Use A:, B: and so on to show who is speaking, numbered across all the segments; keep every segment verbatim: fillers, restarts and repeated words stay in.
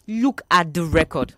A: Look at the record.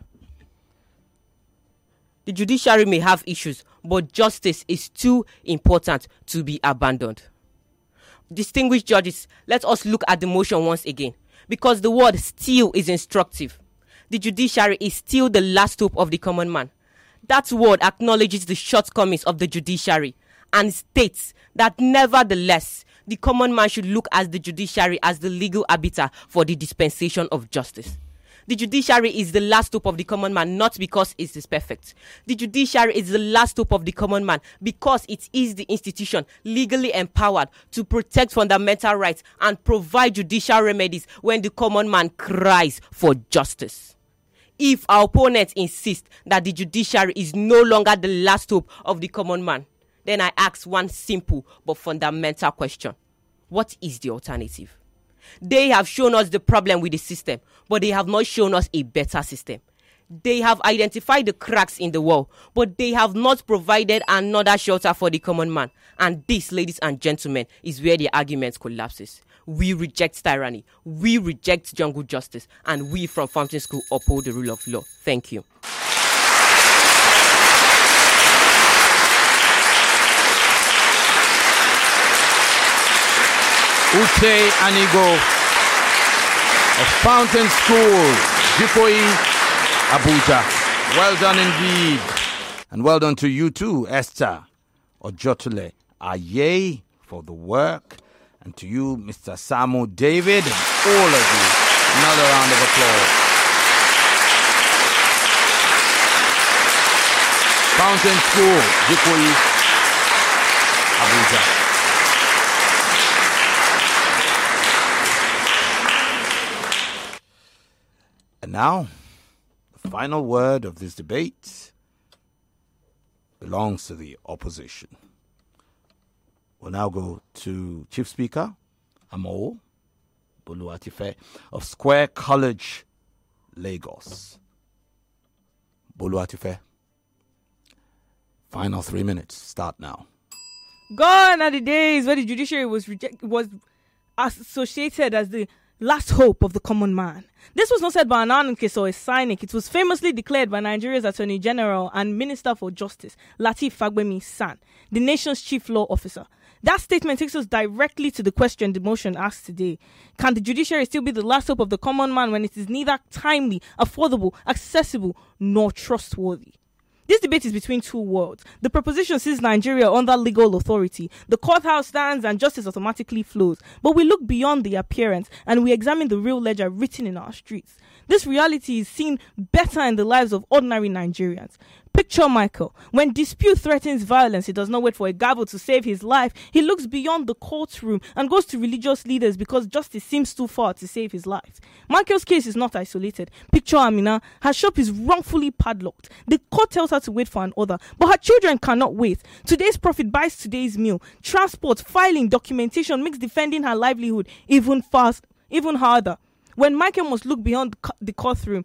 A: The judiciary may have issues, but justice is too important to be abandoned. Distinguished judges, let us look at the motion once again, because the word still is instructive. The judiciary is still the last hope of the common man. That word acknowledges the shortcomings of the judiciary and states that nevertheless, the common man should look at the judiciary as the legal arbiter for the dispensation of justice. The judiciary is the last hope of the common man, not because it is perfect. The judiciary is the last hope of the common man because it is the institution legally empowered to protect fundamental rights and provide judicial remedies when the common man cries for justice. If our opponents insist that the judiciary is no longer the last hope of the common man, then I ask one simple but fundamental question. What is the alternative? They have shown us the problem with the system, but they have not shown us a better system. They have identified the cracks in the wall, but they have not provided another shelter for the common man. And this, ladies and gentlemen, is where the argument collapses. We reject tyranny, we reject jungle justice, and we from Fountain School uphold the rule of law. Thank you.
B: Uche Anigo of Fountain School, Jikoyi, Abuja. Well done indeed. And well done to you too, Esther Ojotule Aye, for the work. And to you, Mister Samuel David, and all of you, another round of applause. Fountain School, Jikoyi, Abuja. And now, the final word of this debate belongs to the opposition. We'll now go to Chief Speaker Amo Boluatife of Square College, Lagos. Boluatife, final three minutes. Start now.
C: Gone are the days where the judiciary was reject- was associated as the last hope of the common man. This was not said by an anarchist or a cynic. It was famously declared by Nigeria's Attorney General and Minister for Justice, Lateef Fagbemi San, the nation's chief law officer. That statement takes us directly to the question the motion asks today. Can the judiciary still be the last hope of the common man when it is neither timely, affordable, accessible, nor trustworthy? This debate is between two worlds. The proposition sees Nigeria under legal authority. The courthouse stands and justice automatically flows. But we look beyond the appearance and we examine the real ledger written in our streets. This reality is seen better in the lives of ordinary Nigerians. Picture Michael. When dispute threatens violence, he does not wait for a gavel to save his life. He looks beyond the courtroom and goes to religious leaders because justice seems too far to save his life. Michael's case is not isolated. Picture Amina. Her shop is wrongfully padlocked. The court tells her to wait for an order, but her children cannot wait. Today's profit buys today's meal. Transport, filing, documentation makes defending her livelihood even fast, even harder. When Michael must look beyond the courtroom,